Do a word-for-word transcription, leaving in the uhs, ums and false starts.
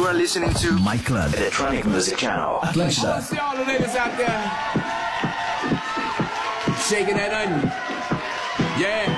You are listening to My Club Electronic Music Channel. Atlântida. I see all the ladies out there shaking that onion. Yeah.